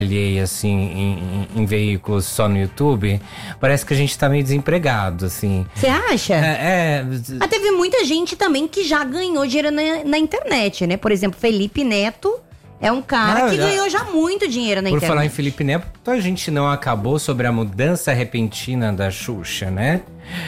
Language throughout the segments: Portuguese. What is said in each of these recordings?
assim, em veículos só no YouTube, parece que a gente tá meio desempregado, assim. Você acha? Mas teve muita gente também que já ganhou dinheiro na internet, né? Por exemplo, Felipe Neto é um cara que ganhou já muito dinheiro na internet. Por falar em Felipe Neto, a gente não acabou sobre a mudança repentina da Xuxa, né?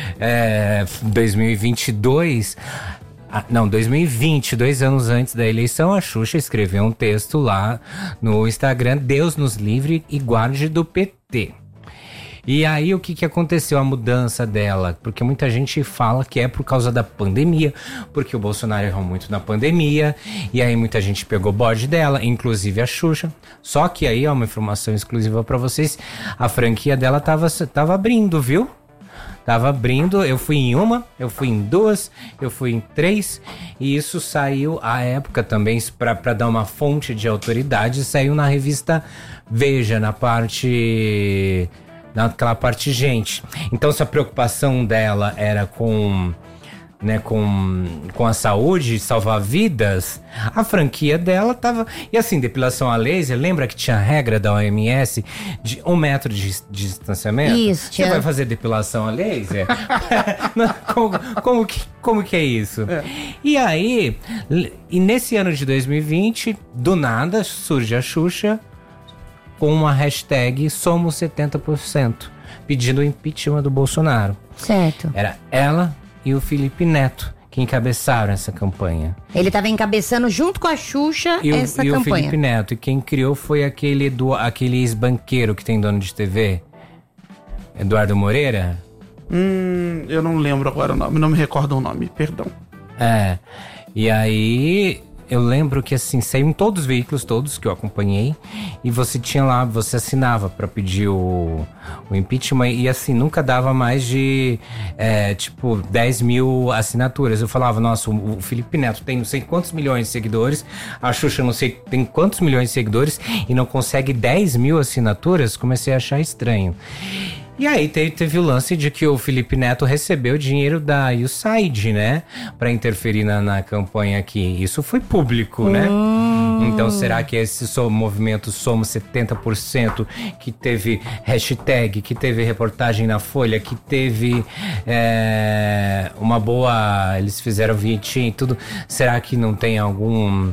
2022... Não, 2020, 2 anos antes da eleição, a Xuxa escreveu um texto lá no Instagram, Deus nos livre e guarde do PT. E aí o que aconteceu, a mudança dela? Porque muita gente fala que é por causa da pandemia, porque o Bolsonaro errou muito na pandemia, e aí muita gente pegou bode dela, inclusive a Xuxa. Só que aí, uma informação exclusiva pra vocês, a franquia dela tava abrindo, viu? Tava abrindo, eu fui em uma, eu fui em 2, eu fui em 3, e isso saiu à época também, pra dar uma fonte de autoridade, saiu na revista Veja, naquela parte gente. Então, se a preocupação dela era com a saúde, salvar vidas, a franquia dela tava... E assim, depilação a laser, lembra que tinha regra da OMS de 1 metro de distanciamento? Isso, Você vai fazer depilação a laser? Como que é isso? E aí, nesse ano de 2020, do nada, surge a Xuxa com uma hashtag Somos 70%, pedindo o impeachment do Bolsonaro. Certo. Era ela e o Felipe Neto que encabeçaram essa campanha. Ele estava encabeçando junto com a Xuxa essa campanha. O Felipe Neto. E quem criou foi aquele ex-banqueiro que tem dono de TV. Eduardo Moreira? Eu não lembro agora o nome. Não me recordo o nome, perdão. E aí... Eu lembro que assim, saiu em todos os veículos, todos que eu acompanhei, e você tinha lá, você assinava pra pedir o impeachment, e assim, nunca dava mais de 10 mil assinaturas. Eu falava, nossa, o Felipe Neto tem não sei quantos milhões de seguidores, a Xuxa não sei tem quantos milhões de seguidores, e não consegue 10 mil assinaturas. Comecei a achar estranho. E aí teve o lance de que o Felipe Neto recebeu dinheiro da USAID, né? Pra interferir na campanha aqui. Isso foi público, né? Então será que esse movimento Somos 70%, que teve hashtag, que teve reportagem na Folha, que teve uma boa... Eles fizeram vinhetinha e tudo. Será que não tem algum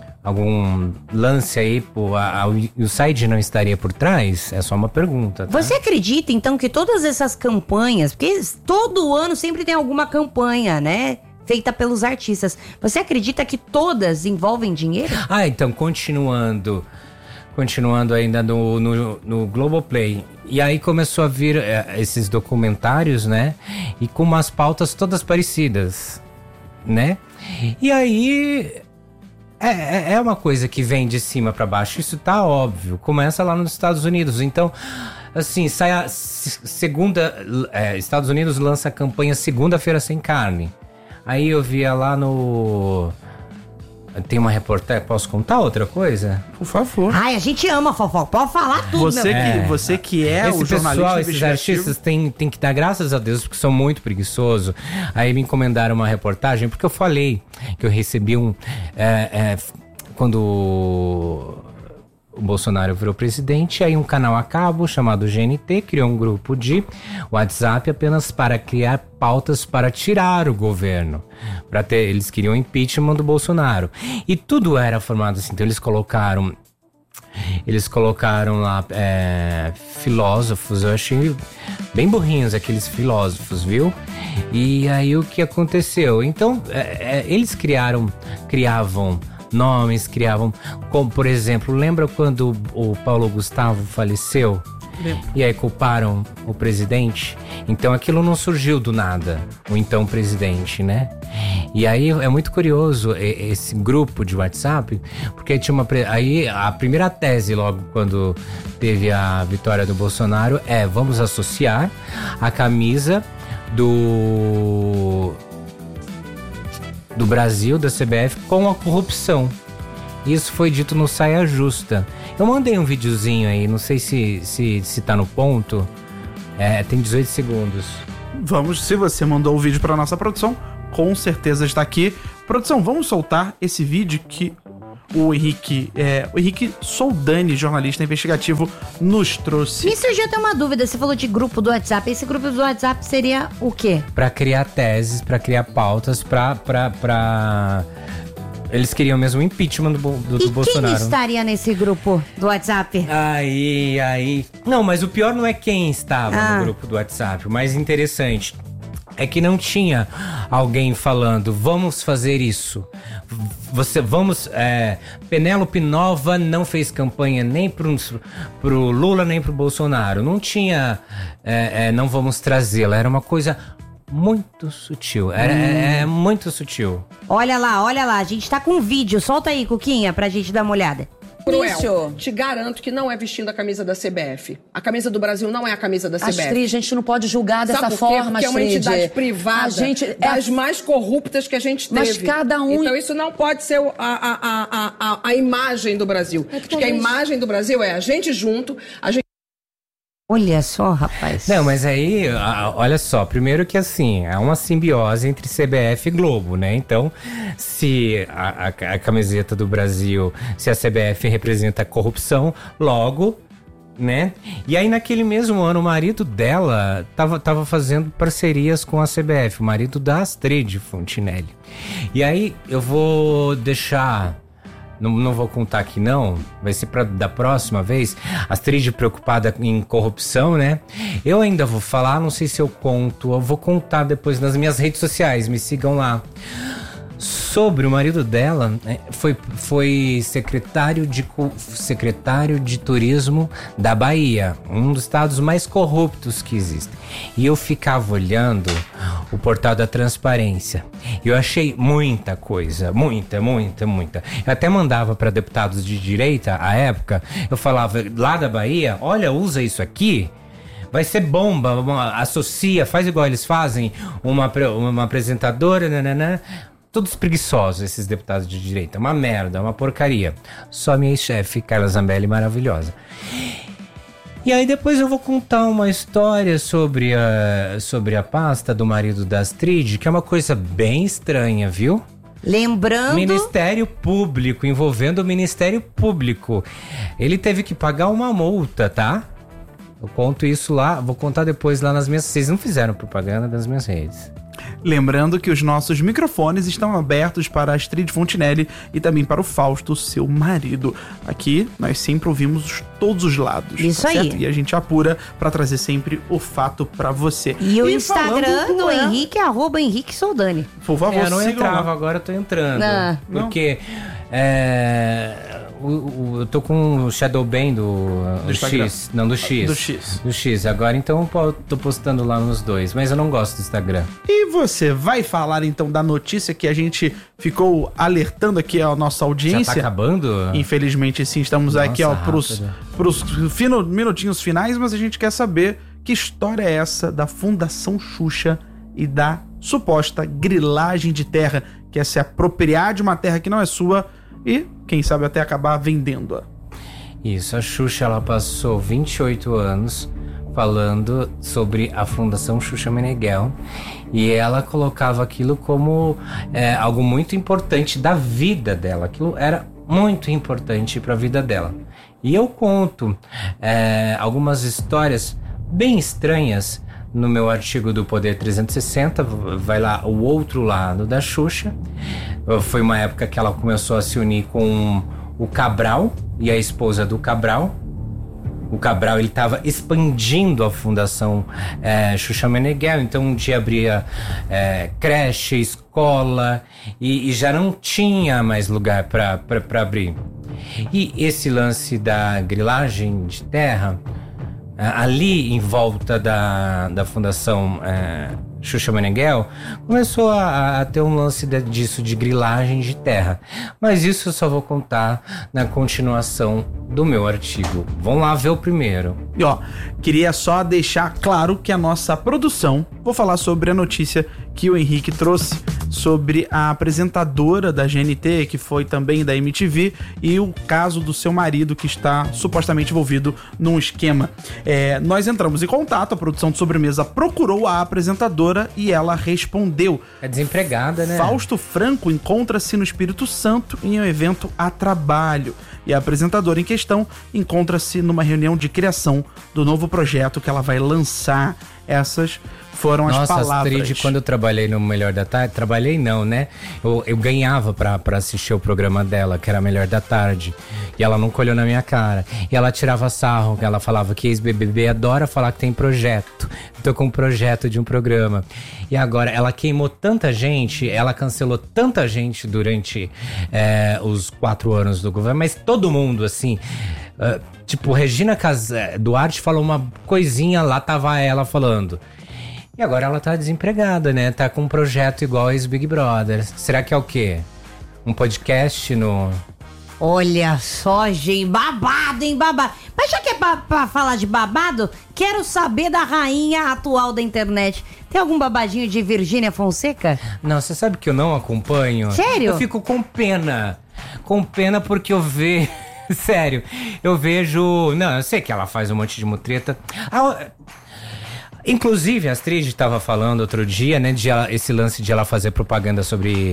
lance aí, o site não estaria por trás? É só uma pergunta, tá? Você acredita, então, que todas essas campanhas, porque todo ano sempre tem alguma campanha, né, feita pelos artistas, você acredita que todas envolvem dinheiro? Então, continuando ainda no Globoplay, e aí começou a vir esses documentários, né, e com umas pautas todas parecidas, né, e aí... É uma coisa que vem de cima pra baixo, isso tá óbvio. Começa lá nos Estados Unidos. Então, assim, sai a segunda... Estados Unidos lança a campanha Segunda-feira Sem Carne. Aí eu via lá no... Tem uma reportagem... Posso contar outra coisa? Por favor. A gente ama fofoca. Pode falar tudo, Você que é o jornalista, esses artistas têm que dar graças a Deus, porque são muito preguiçosos. Aí me encomendaram uma reportagem, porque eu falei que eu recebi quando o Bolsonaro virou presidente, aí um canal a cabo chamado GNT criou um grupo de WhatsApp apenas para criar pautas para tirar o governo. Eles queriam impeachment do Bolsonaro. E tudo era formado assim. Então eles colocaram lá filósofos, eu achei bem burrinhos aqueles filósofos, viu? E aí o que aconteceu? Então eles criavam nomes, como por exemplo, lembra quando o Paulo Gustavo faleceu? E aí culparam o presidente? Então aquilo não surgiu do nada, o então presidente, né? E aí é muito curioso esse grupo de WhatsApp, porque tinha aí a primeira tese logo quando teve a vitória do Bolsonaro vamos associar a camisa do Brasil, da CBF, com a corrupção. Isso foi dito no Saia Justa. Eu mandei um videozinho aí, não sei se tá no ponto. Tem 18 segundos. Se você mandou o vídeo pra nossa produção, com certeza está aqui. Produção, vamos soltar esse vídeo que o Henrique Soldani, jornalista investigativo, nos trouxe. Me surgiu até uma dúvida, você falou de grupo do WhatsApp, esse grupo do WhatsApp seria o quê? Pra criar teses, pra criar pautas, pra... Eles queriam mesmo o impeachment do Bolsonaro. E quem estaria nesse grupo do WhatsApp? Aí... Não, mas o pior não é quem estava no grupo do WhatsApp. O mais interessante é que não tinha alguém falando, vamos fazer isso. Penélope Nova não fez campanha nem pro Lula, nem pro Bolsonaro. Não tinha, não vamos trazê-la. Era uma coisa muito sutil. É muito sutil. Olha lá, a gente tá com um vídeo. Solta aí, Cuquinha, pra gente dar uma olhada. Cruel. Te garanto que não é vestindo a camisa da CBF. A camisa do Brasil não é a camisa da CBF. Astrid, a gente não pode julgar dessa Sabe por quê? forma, Porque é uma Astrid. entidade privada das mais corruptas que a gente teve. Mas cada um... Então isso não pode ser a imagem do Brasil. Acho que a imagem do Brasil é a gente junto, a gente... Olha só, rapaz. Não, mas aí, olha só, primeiro que assim, é uma simbiose entre CBF e Globo, né? Então, se a camiseta do Brasil, se a CBF representa a corrupção, logo, né? E aí naquele mesmo ano, o marido dela tava fazendo parcerias com a CBF, o marido da Astrid Fontinelli. E aí eu vou deixar... Não vou contar aqui não, vai ser da próxima vez. Astrid preocupada em corrupção, né? Eu ainda vou falar, não sei se eu conto, eu vou contar depois nas minhas redes sociais, me sigam lá. Sobre o marido dela, foi secretário de turismo da Bahia, um dos estados mais corruptos que existem. E eu ficava olhando o portal da transparência. E eu achei muita coisa, muita. Eu até mandava para deputados de direita, à época, eu falava, lá da Bahia, olha, usa isso aqui. Vai ser bomba, associa, faz igual eles fazem, uma apresentadora, nananã. Todos preguiçosos, esses deputados de direita. Uma merda, uma porcaria. Só minha ex-chefe, Carla Zambelli, maravilhosa. E aí depois eu vou contar uma história sobre a pasta do marido da Astrid, que é uma coisa bem estranha, viu? Lembrando... Ministério Público, envolvendo o Ministério Público. Ele teve que pagar uma multa, tá? Eu conto isso lá, vou contar depois lá nas minhas... Vocês não fizeram propaganda das minhas redes. Lembrando que os nossos microfones estão abertos para a Astrid Fontinelli e também para o Fausto, seu marido. Aqui nós sempre ouvimos todos os lados. Isso aí. Certo? E a gente apura para trazer sempre o fato para você. E o Instagram do Henrique é @Henrique Soldani. Por favor, eu não sigam entrava, lá. agora eu tô entrando. Porque eu tô com o Shadowban do X. Não, do X. Do X. Agora então eu tô postando lá nos dois. Mas eu não gosto do Instagram. E você vai falar então da notícia que a gente ficou alertando aqui à nossa audiência? Já tá acabando? Infelizmente sim, estamos aqui pros minutinhos finais, mas a gente quer saber que história é essa da Fundação Xuxa e da suposta grilagem de terra, que é se apropriar de uma terra que não é sua e, quem sabe, até acabar vendendo-a. Isso, a Xuxa, ela passou 28 anos falando sobre a Fundação Xuxa Meneghel e ela colocava aquilo como algo muito importante da vida dela. Aquilo era muito importante para a vida dela. E eu conto algumas histórias bem estranhas no meu artigo do Poder 360, vai lá o outro lado da Xuxa. Foi uma época que ela começou a se unir com o Cabral e a esposa do Cabral. O Cabral, ele estava expandindo a Fundação Xuxa Meneghel, então um dia abria creche, escola e já não tinha mais lugar para abrir. E esse lance da grilagem de terra, ali em volta da Fundação Xuxa Meneghel, começou a ter um lance disso de grilagem de terra. Mas isso eu só vou contar na continuação do meu artigo. Vamos lá ver o primeiro. E queria só deixar claro que a nossa produção, vou falar sobre a notícia que o Henrique trouxe, sobre a apresentadora da GNT, que foi também da MTV, e o caso do seu marido, que está supostamente envolvido num esquema. Nós entramos em contato, a produção de Sobremesa procurou a apresentadora e ela respondeu. É desempregada, né? Fausto Franco encontra-se no Espírito Santo em um evento a trabalho. E a apresentadora em questão encontra-se numa reunião de criação do novo projeto que ela vai lançar. Essas foram as palavras. Nossa, Astrid, quando eu trabalhei no Melhor da Tarde, trabalhei não, né? Eu ganhava pra assistir o programa dela, que era Melhor da Tarde. E ela nunca olhou na minha cara. E ela tirava sarro, ela falava que ex-BBB adora falar que tem projeto. Eu tô com um projeto de um programa. E agora, ela queimou tanta gente, ela cancelou tanta gente durante os 4 anos do governo, mas todo mundo, assim... tipo, Regina Duarte falou uma coisinha, lá tava ela falando. E agora ela tá desempregada, né? Tá com um projeto igual a ex-Big Brother. Será que é o quê? Um podcast no... Olha só, gente, babado, hein, babado. Mas já que é pra falar de babado, quero saber da rainha atual da internet. Tem algum babadinho de Virgínia Fonseca? Não, você sabe que eu não acompanho? Sério? Eu fico com pena. Com pena porque eu vejo... Sério, eu vejo... Não, eu sei que ela faz um monte de mutreta. Inclusive, a Astrid estava falando outro dia, né, esse lance de ela fazer propaganda sobre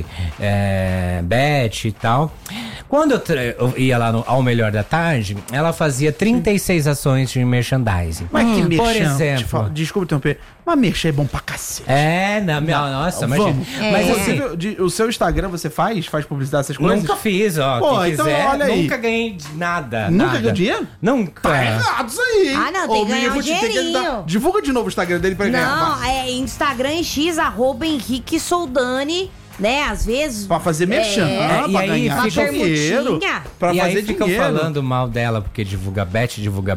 Beth e tal. Quando eu ia lá ao Melhor da Tarde, ela fazia 36 ações de merchandising. Mas que merchan? Por exemplo... Desculpa interromper, mas merchan é bom pra cacete. Nossa, vamos. Mas assim... O seu Instagram você faz publicidade, essas coisas? Nunca fiz, ó. Pô, quem então quiser, olha aí. nunca ganhei nada. Nunca ganhou dinheiro? Nunca. Tá errado isso aí. Ah, não, tem que ganhar um dinheirinho. Divulga de novo o Instagram dele pra ele ganhar. Não, é Instagram X, @Henrique Soldani, né? Às vezes... Pra fazer merchan. e pra aí ganhar fica dinheiro. Pra e fazer aí ficam dinheiro. falando mal dela, porque divulga Beth.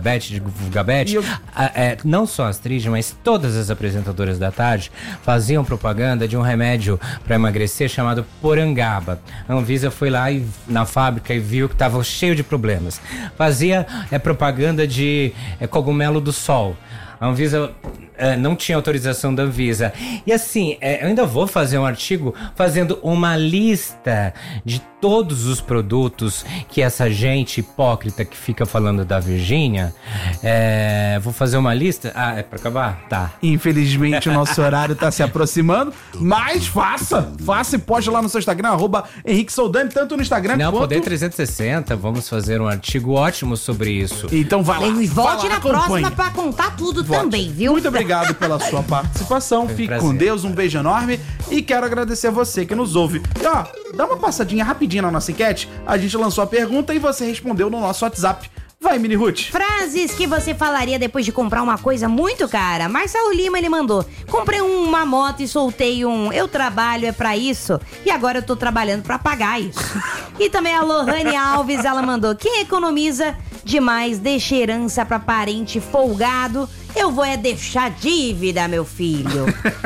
Não só a Astrid, mas todas as apresentadoras da tarde faziam propaganda de um remédio pra emagrecer chamado Porangaba. A Anvisa foi lá na fábrica e viu que tava cheio de problemas. Fazia propaganda de cogumelo do sol. A Anvisa não tinha autorização da Anvisa. E assim, eu ainda vou fazer um artigo fazendo uma lista de todos os produtos que essa gente hipócrita que fica falando da Virgínia. Vou fazer uma lista. É pra acabar? Tá. Infelizmente o nosso horário tá se aproximando, mas faça e poste lá no seu Instagram, @Henrique Soldani, tanto no Instagram quanto... Poder 360, vamos fazer um artigo ótimo sobre isso. Então vai lá. E volte na acompanhe. próxima pra contar tudo também, viu? Muito obrigado pela sua participação. Foi um Fique prazer. com Deus, um beijo enorme. E quero agradecer a você que nos ouve. E ó, dá uma passadinha rapidinho na nossa enquete. A gente lançou a pergunta e você respondeu no nosso WhatsApp. Vai, Mini Ruth. Frases que você falaria depois de comprar uma coisa muito cara. Marcelo Lima, ele mandou: comprei uma moto e soltei eu trabalho é pra isso e agora eu tô trabalhando pra pagar isso. E também a Lohane Alves, ela mandou: quem economiza demais deixa herança pra parente folgado, eu vou deixar dívida, meu filho.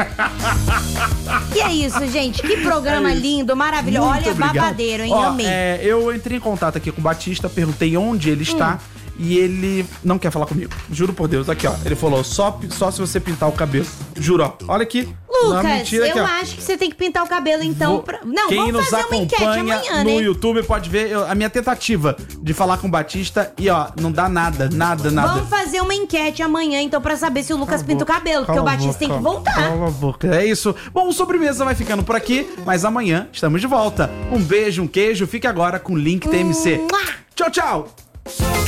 E é isso, gente. Que programa lindo, maravilhoso. Muito Olha, obrigado. babadeiro, hein? Ó, Amei. Eu entrei em contato aqui com o Batista, perguntei onde ele está e ele não quer falar comigo. Juro por Deus, aqui ó. Ele falou só se você pintar o cabelo. Juro, ó. Olha aqui. Lucas, mentira, aqui, eu ó. acho que você tem que pintar o cabelo então. Não, Quem vamos nos fazer uma enquete acompanha amanhã, no né? YouTube pode ver a minha tentativa de falar com o Batista e ó, não dá nada. Vamos fazer uma enquete amanhã, então, pra saber se o Lucas pinta o cabelo, porque o Batista tem que voltar. Cala a boca. É isso. Bom, o Sobremesa vai ficando por aqui, mas amanhã estamos de volta. Um beijo, um queijo. Fique agora com o Link TMC. Tchau, tchau.